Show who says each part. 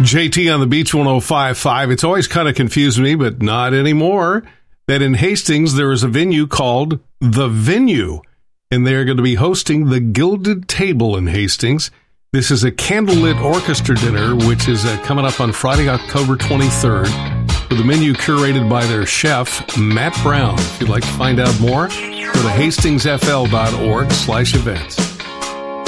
Speaker 1: JT on the Beach 105.5. It's always kind of confused me, but not anymore, that in Hastings there is a venue called The Venue, and they're going to be hosting the Gilded Table in Hastings. This is a candlelit orchestra dinner, which is coming up on Friday, October 23rd, with a menu curated by their chef, Matt Brown. If you'd like to find out more, go to hastingsfl.org/events.